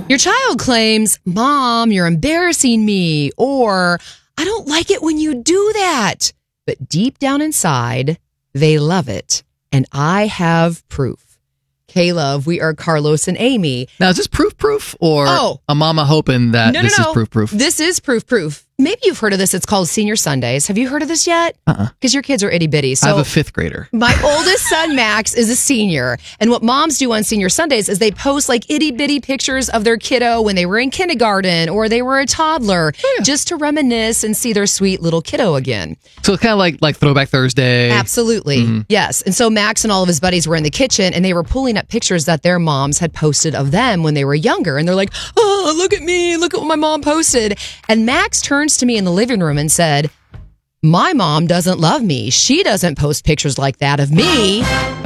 Your child claims, "Mom, you're embarrassing me," or "I don't like it when you do that." But deep down inside, they love it. And I have proof. K-Love, we are Carlos and Amy. Now, is this proof or a mama hoping that this is proof? This is proof. Maybe you've heard of this. It's called Senior Sundays. Have you heard of this yet? Because your kids are itty bitty. So I have a 5th grader. My oldest son, Max, is a senior. And what moms do on Senior Sundays is they post like itty bitty pictures of their kiddo when they were in kindergarten or they were a toddler, just to reminisce and see their sweet little kiddo again. So it's kind of like Throwback Thursday. Absolutely. Yes. And so Max and all of his buddies were in the kitchen and they were pulling up pictures that their moms had posted of them when they were younger. And they're like, "Oh, look at me. Look at what my mom posted." And Max turns to me in the living room and said, "My mom doesn't love me. She doesn't post pictures like that of me."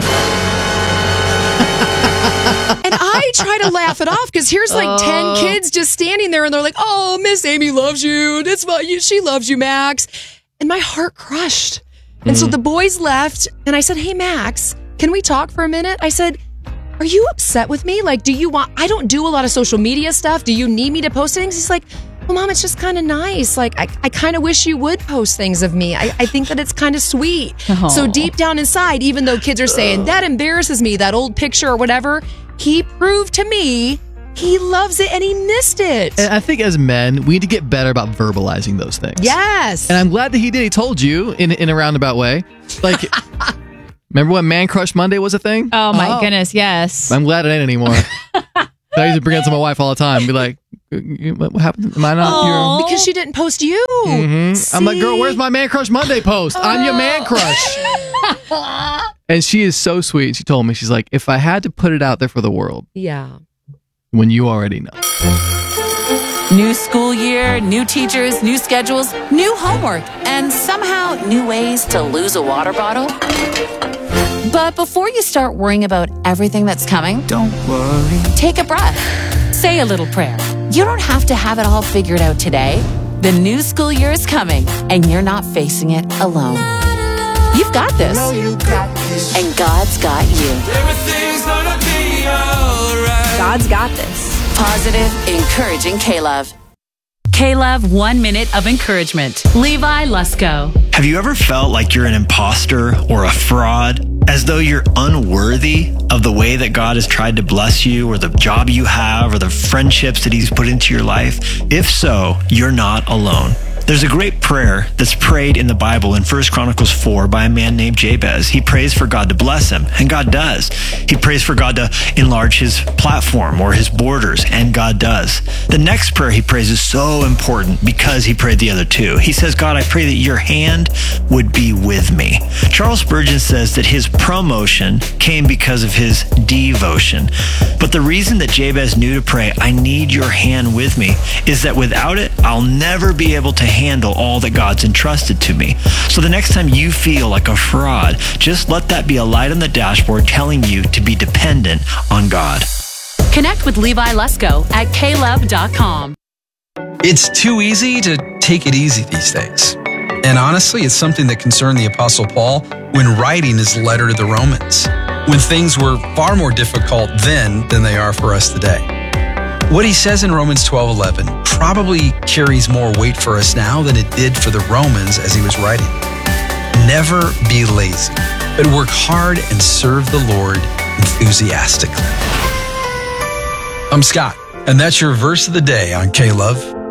And I try to laugh it off because here's like 10 kids just standing there and they're like, "Oh, Miss Amy loves you. That's why she loves you, Max." And my heart crushed. And so the boys left and I said, "Hey, Max, can we talk for a minute?" I said, "Are you upset with me? Like, I don't do a lot of social media stuff. Do you need me to post things?" He's like, "Well, Mom, it's just kind of nice. Like, I kind of wish you would post things of me. I think that it's kind of sweet." So deep down inside, even though kids are saying, "That embarrasses me, that old picture or whatever," he proved to me he loves it and he missed it. And I think as men, we need to get better about verbalizing those things. Yes. And I'm glad that he did. He told you in a roundabout way. Like, remember when Man Crush Monday was a thing? Oh, my goodness, yes. I'm glad it ain't anymore. I used to bring it to my wife all the time. Be like, "What happened? Am I not your..." Because she didn't post you. I'm like, "Girl, where's my Man Crush Monday post? I'm your man crush." And she is so sweet. She told me, she's like, "If I had to put it out there for the world, when you already know." New school year, new teachers, new schedules, new homework, and somehow new ways to lose a water bottle. But before you start worrying about everything that's coming, don't worry. Take a breath. Say a little prayer. You don't have to have it all figured out today. The new school year is coming, and you're not facing it alone. You've got this. And God's got you. Everything's gonna be alright. God's got this. Positive, encouraging K-Love. K-Love 1 Minute of Encouragement. Levi Lusko. Have you ever felt like you're an imposter or a fraud? As though you're unworthy of the way that God has tried to bless you, or the job you have, or the friendships that He's put into your life? If so, you're not alone. There's a great prayer that's prayed in the Bible in 1 Chronicles 4 by a man named Jabez. He prays for God to bless him, and God does. He prays for God to enlarge his platform or his borders, and God does. The next prayer he prays is so important because he prayed the other two. He says, "God, I pray that your hand would be with me." Charles Spurgeon says that his promotion came because of his devotion. But the reason that Jabez knew to pray, "I need your hand with me," is that without it, I'll never be able to handle all that God's entrusted to me. So the next time you feel like a fraud, just let that be a light on the dashboard telling you to be dependent on God. Connect with Levi Lusko at klove.com. It's too easy to take it easy these days. And honestly, it's something that concerned the Apostle Paul when writing his letter to the Romans, when things were far more difficult then than they are for us today. What he says in Romans 12:11 probably carries more weight for us now than it did for the Romans as he was writing. Never be lazy, but work hard and serve the Lord enthusiastically. I'm Scott, and that's your verse of the day on K-Love.